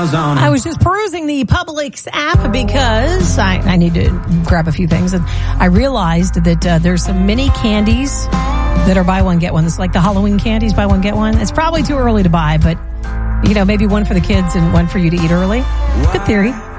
I was just perusing the Publix app because I need to grab a few things. And I realized that there's some mini candies that are buy one, get one. It's like the Halloween candies, buy one, get one. It's probably too early to buy, but, maybe one for the kids and one for you to eat early. Good theory.